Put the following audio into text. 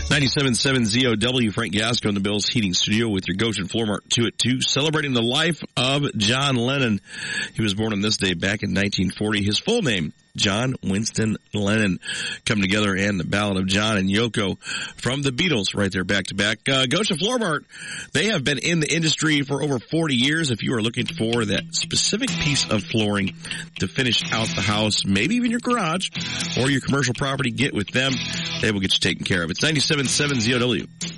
97.7 ZOW, Frank Gasco in the Bills Heating Studio with your Goshen Floor Mart 2 at 2, celebrating the life of John Lennon. He was born on this day back in 1940. His full name, John Winston Lennon. Come together, and the Ballad of John and Yoko from the Beatles right there back to back. Goshen Floor Mart, they have been in the industry for over 40 years. If you are looking for that specific piece of flooring to finish out the house, maybe even your garage or your commercial property, get with them. They will get you taken care of. It's 97.7 ZOW.